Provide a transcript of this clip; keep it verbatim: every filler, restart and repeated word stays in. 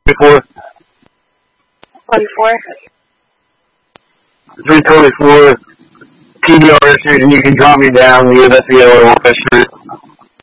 twenty-four. twenty-four. three twenty-four. T D R issued, and you can drop me down near the C O O Street.